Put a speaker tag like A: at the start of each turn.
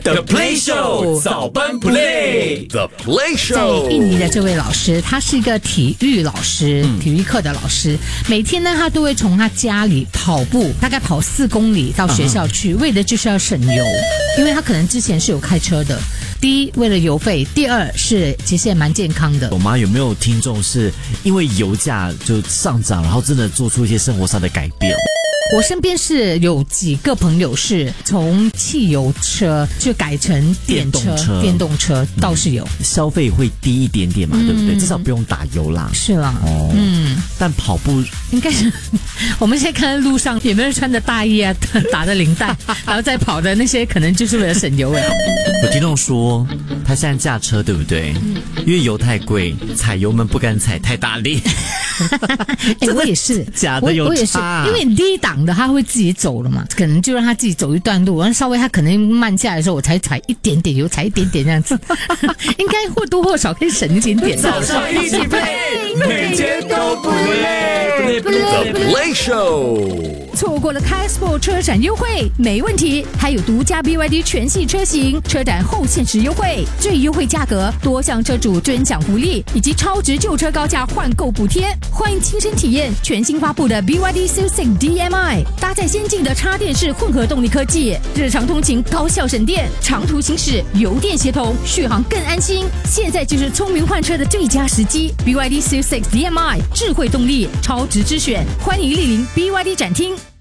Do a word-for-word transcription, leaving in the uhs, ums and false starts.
A: The Play Show 早班 Play The Play Show
B: 在印尼的这位老师，他是一个体育老师，嗯、体育课的老师。每天呢，他都会从他家里跑步，大概跑四公里到学校去，嗯、为的就是要省油，因为他可能之前是有开车的。第一，为了油费；第二是其实也蛮健康的。
C: 我妈有没有听众是因为油价就上涨，然后真的做出一些生活上的改变？
B: 我身边是有几个朋友是从汽油车就改成电车、电动车，电动车倒是有、
C: 嗯、消费会低一点点嘛，嗯、对不对？至少不用打油啦。
B: 是啦，
C: 哦，嗯，但跑步
B: 应该是我们现在看到路上有没有人穿着大衣啊，打着领带，然后再跑的那些，可能就是为了省油了。
C: 有听众说他现在驾车对不对？嗯、因为油太贵，踩油门不敢踩太大力。
B: 哎、欸，我也是，
C: 假的有差、
B: 啊，我我也是，因为低档的他会自己走了嘛，可能就让他自己走一段路，然后稍微他可能慢下来的时候，我才踩一点点油，踩一点点这样子，应该或多或少可以省一点点。
A: 早上一起配，每天都不累。The Play Show
B: 错过了 K-Sport 车展优惠没问题，还有独家 B Y D 全系车型车展后限时优惠，最优惠价格，多项车主尊享福利，以及超值旧车高价换购补贴。欢迎亲身体验全新发布的 B Y D S U V I C D M I， 搭载先进的插电式混合动力科技，日常通勤高效省电，长途行驶油电协同，续航更安心。现在就是聪明换车的最佳时机 ，B Y D S U V I C D M I 智慧动力，超值之选，欢迎莅临 B Y D 展厅。